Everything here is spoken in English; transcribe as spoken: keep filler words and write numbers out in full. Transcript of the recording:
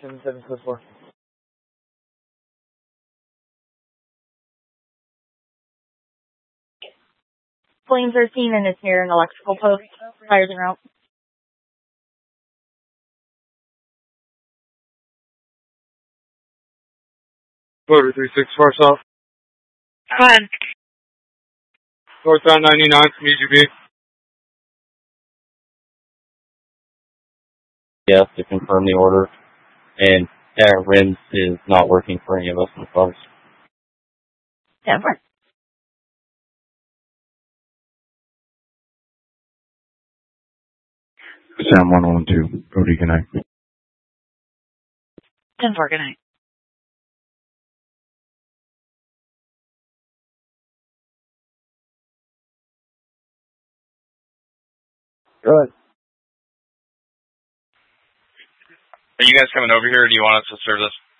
seven seven four four. Flames are seen and it's near an electrical post. Fires en route. Clover three six four South. Go ahead. Northbound ninety-nine from E G B. Yes, to confirm the order. And yeah, R I M S is not working for any of us in the cars. Denver. Sam one one two. Cody, good night. Denver, good night. Good. Are you guys coming over here, or do you want us to serve this?